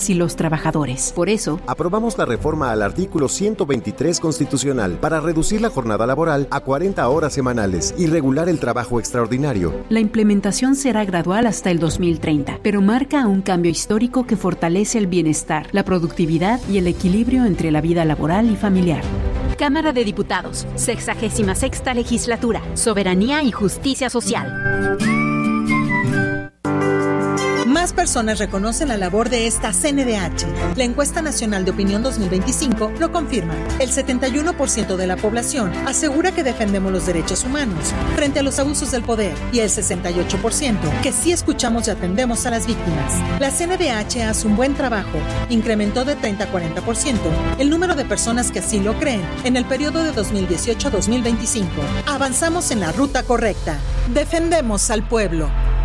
y los trabajadores. Por eso, aprobamos la reforma al artículo 123 constitucional para reducir la jornada laboral a 40 horas semanales y regular el trabajo extraordinario. La implementación será gradual hasta el 2030, pero marca un cambio histórico que fortalece el bienestar, la productividad y el equilibrio entre la vida laboral y familiar. Cámara de Diputados, 66ª Legislatura, Soberanía y Justicia Social. Más personas reconocen la labor de esta CNDH. La encuesta nacional de opinión 2025 lo confirma. El 71% de la población asegura que defendemos los derechos humanos frente a los abusos del poder y el 68% que sí escuchamos y atendemos a las víctimas. La CNDH hace un buen trabajo. Incrementó de 30 a 40% el número de personas que así lo creen en el periodo de 2018 a 2025. Avanzamos en la ruta correcta. Defendemos al pueblo.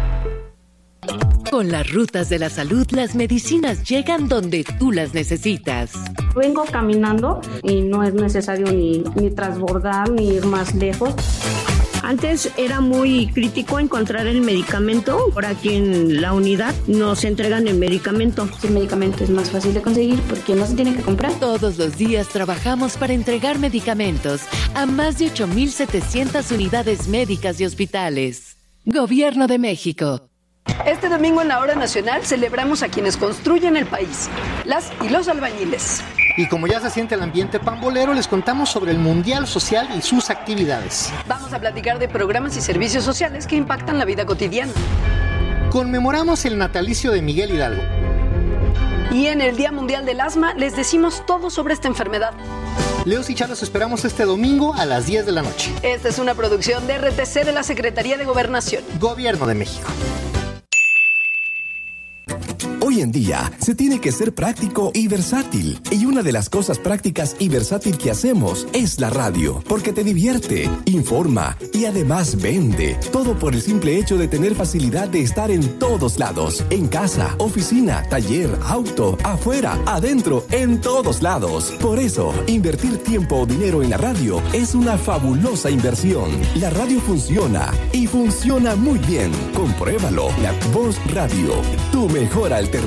Con las rutas de la salud, las medicinas llegan donde tú las necesitas. Vengo caminando y no es necesario ni transbordar ni ir más lejos. Antes era muy crítico encontrar el medicamento. Por aquí en la unidad nos entregan el medicamento. El medicamento es más fácil de conseguir porque no se tiene que comprar. Todos los días trabajamos para entregar medicamentos a más de 8,700 unidades médicas y hospitales. Gobierno de México. Este domingo en la Hora Nacional celebramos a quienes construyen el país, las y los albañiles. Y como ya se siente el ambiente pambolero, les contamos sobre el Mundial Social y sus actividades. Vamos a platicar de programas y servicios sociales que impactan la vida cotidiana. Conmemoramos el natalicio de Miguel Hidalgo. Y en el Día Mundial del Asma les decimos todo sobre esta enfermedad. Leos y Chá los esperamos este domingo a las 10 de la noche. Esta es una producción de RTC de la Secretaría de Gobernación. Gobierno de México. Hoy en día se tiene que ser práctico y versátil. Y una de las cosas prácticas y versátil que hacemos es la radio, porque te divierte, informa y además vende. Todo por el simple hecho de tener facilidad de estar en todos lados. En casa, oficina, taller, auto, afuera, adentro, en todos lados. Por eso, invertir tiempo o dinero en la radio es una fabulosa inversión. La radio funciona y funciona muy bien. Compruébalo. La Voz Radio, tu mejor alternativa.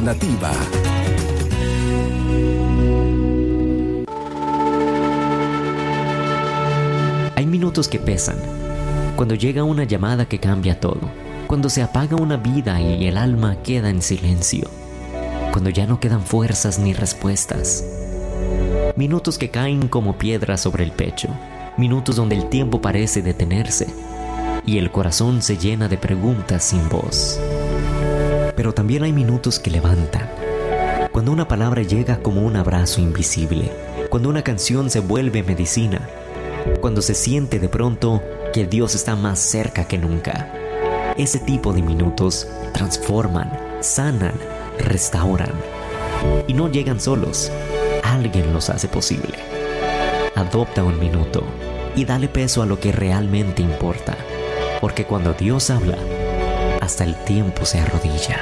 Hay minutos que pesan, cuando llega una llamada que cambia todo, cuando se apaga una vida y el alma queda en silencio, cuando ya no quedan fuerzas ni respuestas. Minutos que caen como piedras sobre el pecho, minutos donde el tiempo parece detenerse y el corazón se llena de preguntas sin voz. Pero también hay minutos que levantan, cuando una palabra llega como un abrazo invisible, cuando una canción se vuelve medicina, cuando se siente de pronto que Dios está más cerca que nunca. Ese tipo de minutos transforman, sanan, restauran. Y no llegan solos, alguien los hace posible. Adopta un minuto y dale peso a lo que realmente importa, porque cuando Dios habla, hasta el tiempo se arrodilla.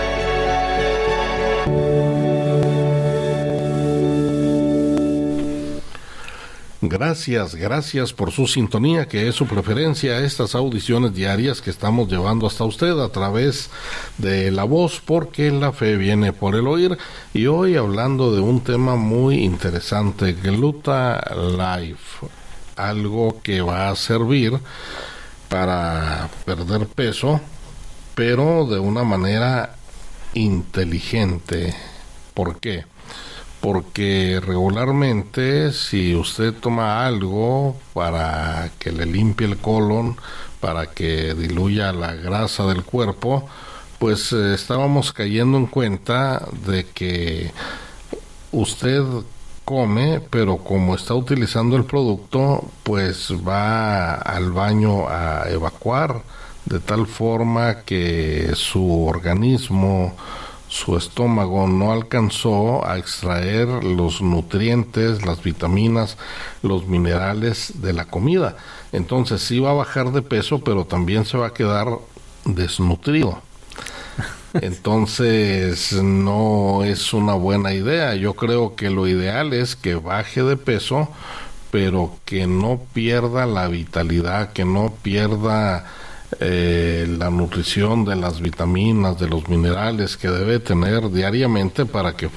Gracias por su sintonía, que es su preferencia a estas audiciones diarias que estamos llevando hasta usted a través de la voz, porque la fe viene por el oír. Y hoy hablando de un tema muy interesante, Gluta Life, algo que va a servir para perder peso, pero de una manera inteligente. ¿Por qué? Porque regularmente si usted toma algo para que le limpie el colon, para que diluya la grasa del cuerpo, pues estábamos cayendo en cuenta de que usted come, pero como está utilizando el producto, pues va al baño a evacuar, de tal forma que su organismo, su estómago no alcanzó a extraer los nutrientes, las vitaminas, los minerales de la comida. Entonces sí va a bajar de peso, pero también se va a quedar desnutrido. Entonces no es una buena idea. Yo creo que lo ideal es que baje de peso, pero que no pierda la vitalidad, que no pierda la nutrición de las vitaminas, de los minerales que debe tener diariamente para que